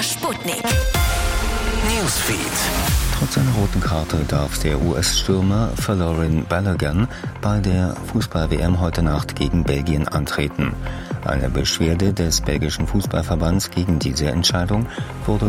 Sputnik Newsfeed. Trotz einer roten Karte darf der US-Stürmer Folarin Balogun bei der Fußball-WM heute Nacht gegen Belgien antreten. Eine Beschwerde des belgischen Fußballverbands gegen diese Entscheidung wurde